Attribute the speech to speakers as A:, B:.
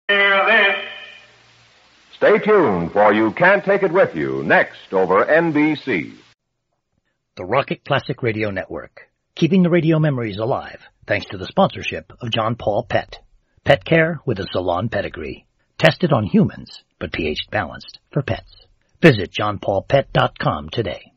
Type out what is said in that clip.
A: Hear this.
B: Stay tuned for You Can't Take It With You, next over NBC.
C: The Rocket Classic Radio Network, keeping the radio memories alive thanks to the sponsorship of John Paul Pet. Pet care with a salon pedigree. Tested on humans, but pH balanced for pets. Visit johnpaulpet.com today.